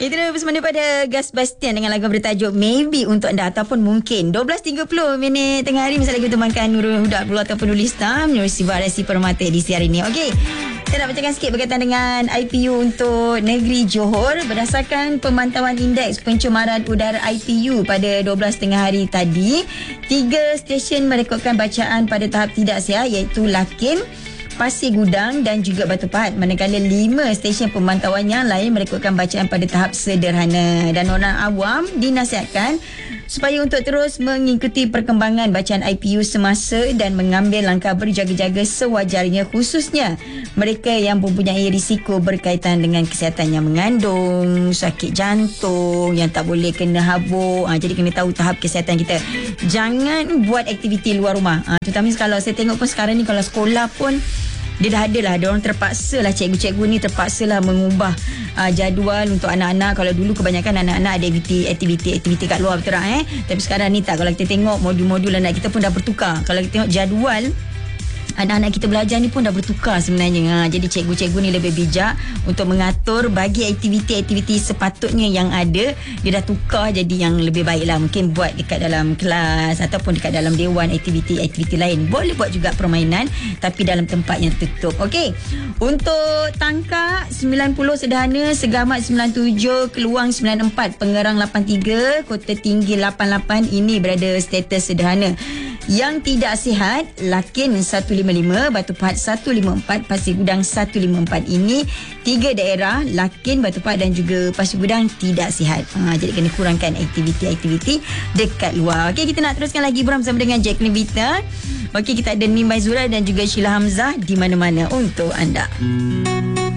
Itu dia bersama pada Gas Bastian dengan lagu bertajuk Maybe untuk anda ataupun mungkin. 12.30 minit tengah hari. Misalnya kita temankan Nurul Huda Abdullah ataupun Nulis Tam, Universiti Resi Permata edisi hari ini. Okey. Saya nak bacakan sikit berkaitan dengan IPU untuk negeri Johor. Berdasarkan pemantauan indeks pencemaran udara IPU pada 12 tengah hari tadi, 3 stesen merekodkan bacaan pada tahap tidak sihat iaitu Lakin, Pasir Gudang dan juga Batu Pahat, manakala 5 stesen pemantauan yang lain merekodkan bacaan pada tahap sederhana. Dan orang awam dinasihatkan supaya untuk terus mengikuti perkembangan bacaan IPU semasa dan mengambil langkah berjaga-jaga sewajarnya, khususnya mereka yang mempunyai risiko berkaitan dengan kesihatan yang mengandung, sakit jantung, yang tak boleh kena habuk. Jadi kena tahu tahap kesihatan kita. Jangan buat aktiviti luar rumah. Terutama kalau saya tengok pun sekarang ni, kalau sekolah pun dia dah ada lah, diorang terpaksa lah, cikgu-cikgu ni terpaksa lah mengubah jadual untuk anak-anak. Kalau dulu kebanyakan anak-anak ada aktiviti kat luar, betul tak tapi sekarang ni tak. Kalau kita tengok modul-modul anak kita pun dah bertukar. Kalau kita tengok jadual anak-anak kita belajar ni pun dah bertukar sebenarnya. Jadi cikgu-cikgu ni lebih bijak untuk mengatur bagi aktiviti-aktiviti sepatutnya yang ada. Dia dah tukar jadi yang lebih baik lah. Mungkin buat dekat dalam kelas ataupun dekat dalam dewan, aktiviti-aktiviti lain. Boleh buat juga permainan tapi dalam tempat yang tertutup. Okey. Untuk Tangkak 90 sederhana, Segamat 97, Keluang 94, Pengerang 83, Kota Tinggi 88. Ini berada status sederhana. Yang tidak sihat, Lakin 155, Batu Pahat 154, Pasir Gudang 154. Ini 3 daerah, Lakin, Batu Pahat dan juga Pasir Gudang tidak sihat. Jadi kena kurangkan aktiviti-aktiviti dekat luar. Okey, kita nak teruskan lagi bersama dengan Jacqueline Vita. Okey, kita ada Nim Maizura dan juga Sheila Hamzah di mana-mana untuk anda.